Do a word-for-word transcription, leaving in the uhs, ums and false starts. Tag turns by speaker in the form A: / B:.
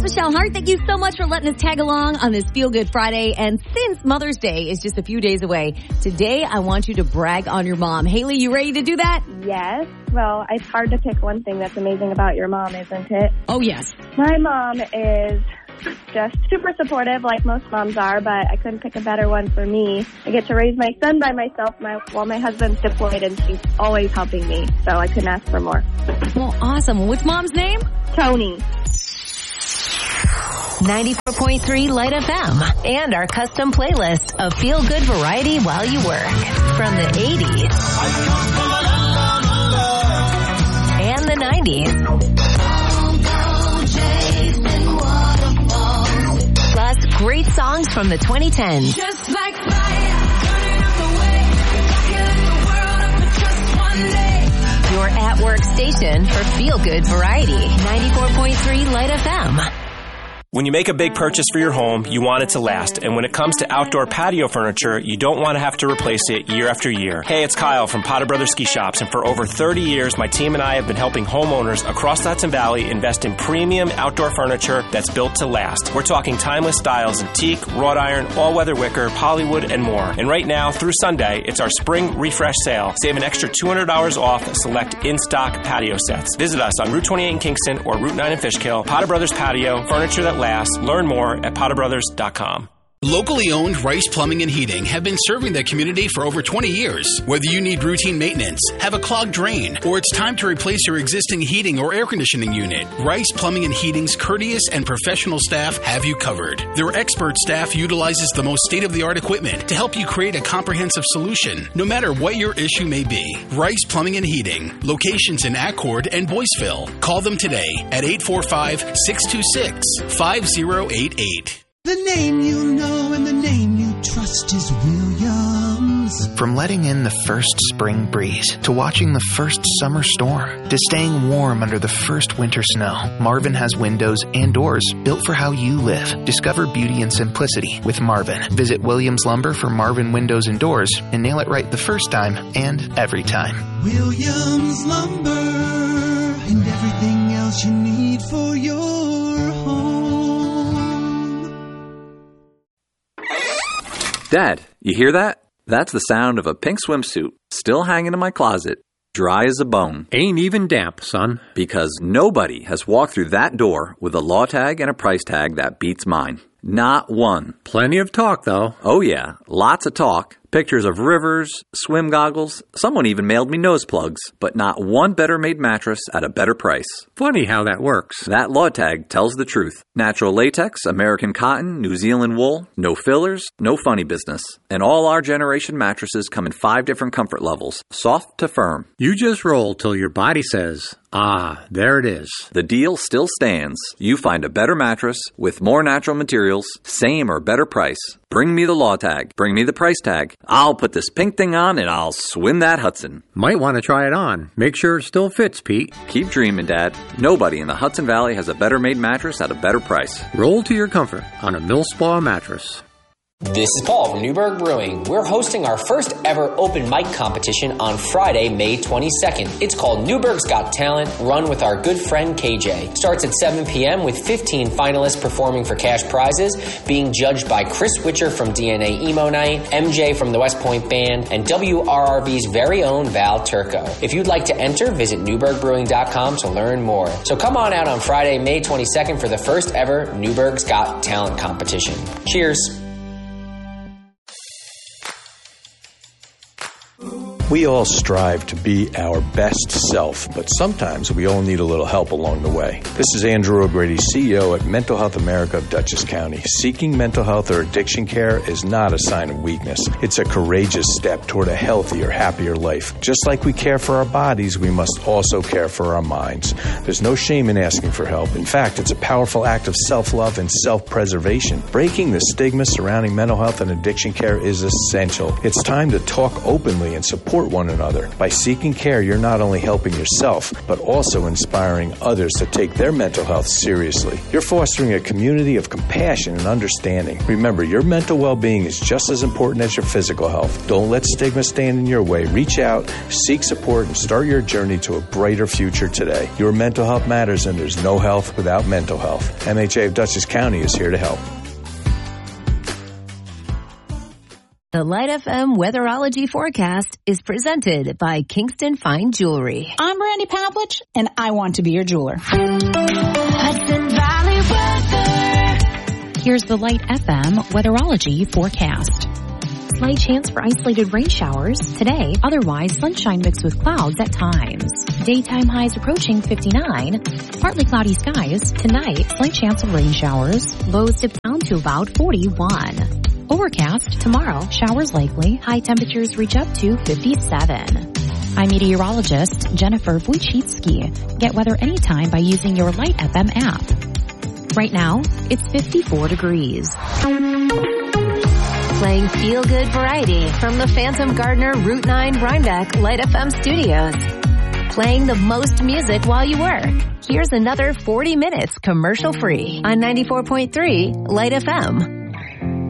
A: Michelle Hart. Thank you so much for letting us tag along on this Feel Good Friday. And since Mother's Day is just a few days away, today I want you to brag on your mom. Haley, you ready to do that?
B: Yes. Well, it's hard to pick one thing that's amazing about your mom, isn't it?
A: Oh, yes.
B: My mom is just super supportive like most moms are, but I couldn't pick a better one for me. I get to raise my son by myself my, while my husband's deployed, and she's always helping me, so I couldn't ask for more.
A: Well, awesome. What's mom's name?
B: Tony.
C: ninety-four point three Light F M and our custom playlist of Feel Good variety while you work. From the eighties and the nineties. Plus, great songs from the twenty tens.
D: Just like fire, turning up the way, like the world up for just one day.
C: Your at-work station for Feel Good variety. ninety-four point three Light F M.
E: When you make a big purchase for your home, you want it to last. And when it comes to outdoor patio furniture, you don't want to have to replace it year after year. Hey, it's Kyle from Potter Brothers Ski Shops. And for over thirty years, my team and I have been helping homeowners across the Hudson Valley invest in premium outdoor furniture that's built to last. We're talking timeless styles, antique, wrought iron, all-weather wicker, polywood, and more. And right now, through Sunday, it's our spring refresh sale. Save an extra two hundred dollars off select in-stock patio sets. Visit us on Route twenty-eight in Kingston or Route nine in Fishkill. Potter Brothers Patio, furniture that lasts. Learn more at potter brothers dot com.
F: Locally owned Rice Plumbing and Heating have been serving the community for over twenty years. Whether you need routine maintenance, have a clogged drain, or it's time to replace your existing heating or air conditioning unit, Rice Plumbing and Heating's courteous and professional staff have you covered. Their expert staff utilizes the most state-of-the-art equipment to help you create a comprehensive solution, no matter what your issue may be. Rice Plumbing and Heating, locations in Accord and Boyceville. Call them today at eight four five, six two six, five zero eight eight.
G: The name you know and the name you trust is Williams.
H: From letting in the first spring breeze, to watching the first summer storm, to staying warm under the first winter snow, Marvin has windows and doors built for how you live. Discover beauty and simplicity with Marvin. Visit Williams Lumber for Marvin Windows and Doors and nail it right the first time and every time.
G: Williams Lumber and everything else you need for your home.
I: Dad, you hear that? That's the sound of a pink swimsuit still hanging in my closet, dry as a bone.
J: Ain't even damp, son.
I: Because nobody has walked through that door with a law tag and a price tag that beats mine. Not one.
J: Plenty of talk, though.
I: Oh, yeah. Lots of talk. Pictures of rivers, swim goggles. Someone even mailed me nose plugs. But not one better-made mattress at a better price.
J: Funny how that works.
I: That law tag tells the truth. Natural latex, American cotton, New Zealand wool. No fillers, no funny business. And all our generation mattresses come in five different comfort levels. Soft to firm.
J: You just roll till your body says, ah, there it is.
I: The deal still stands. You find a better mattress with more natural materials, same or better price. Bring me the law tag. Bring me the price tag. I'll put this pink thing on and I'll swim that Hudson.
J: Might want to try it on. Make sure it still fits, Pete.
I: Keep dreaming, Dad. Nobody in the Hudson Valley has a better made mattress at a better price.
J: Roll to your comfort on a Millspaw mattress.
K: This is Paul from Newberg Brewing. We're hosting our first ever open mic competition on Friday, May twenty-second. It's called Newberg's Got Talent, run with our good friend K J. Starts at seven p.m. with fifteen finalists performing for cash prizes, being judged by Chris Witcher from D N A Emo Night, M J from the West Point Band, and W R R V's very own Val Turco. If you'd like to enter, visit newberg brewing dot com to learn more. So come on out on Friday, May twenty-second for the first ever Newberg's Got Talent competition. Cheers.
L: We all strive to be our best self, but sometimes we all need a little help along the way. This is Andrew O'Grady, C E O at Mental Health America of Dutchess County. Seeking mental health or addiction care is not a sign of weakness. It's a courageous step toward a healthier, happier life. Just like we care for our bodies, we must also care for our minds. There's no shame in asking for help. In fact, it's a powerful act of self-love and self-preservation. Breaking the stigma surrounding mental health and addiction care is essential. It's time to talk openly and support support one another. By seeking care, you're not only helping yourself, but also inspiring others to take their mental health seriously. You're fostering a community of compassion and understanding. Remember, your mental well-being is just as important as your physical health. Don't let stigma stand in your way. Reach out, seek support, and start your journey to a brighter future today. Your mental health matters, and there's no health without mental health. M H A of Dutchess County is here to help.
C: The Light F M Weatherology Forecast is presented by Kingston Fine Jewelry.
M: I'm Randy Pavlich, and I want to be your jeweler.
N: Hudson Valley weather. Here's the Light F M Weatherology Forecast. Slight chance for isolated rain showers today. Otherwise, sunshine mixed with clouds at times. Daytime highs approaching fifty-nine. Partly cloudy skies. Tonight, slight chance of rain showers. Lows dip down to about forty-one. Overcast tomorrow. Showers likely. High temperatures reach up to fifty-seven. I'm meteorologist Jennifer Wojcicki. Get weather anytime by using your Light F M app. Right now, it's fifty-four degrees.
C: Playing feel-good variety from the Phantom Gardener Route nine Rhinebeck Light F M studios. Playing the most music while you work. Here's another forty minutes commercial-free on ninety-four point three Light F M.